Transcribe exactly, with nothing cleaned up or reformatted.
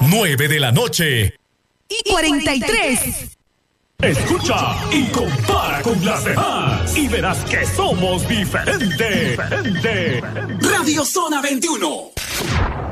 nueve de la noche. Y cuarenta y tres. Escucha y compara con las demás y verás que somos diferentes. Diferente. Radio Zona veintiuno.